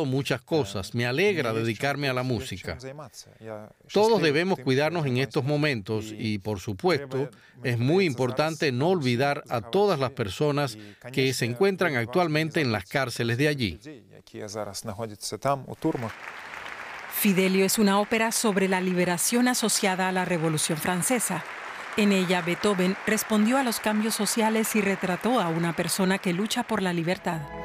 cambiado muchas cosas. Me alegra dedicarme a la música. Todos debemos cuidarnos en estos momentos y, por supuesto, es muy importante no olvidar a todas las personas que se encuentran actualmente en las cárceles de allí. Fidelio es una ópera sobre la liberación asociada a la Revolución Francesa. En ella, Beethoven respondió a los cambios sociales y retrató a una persona que lucha por la libertad.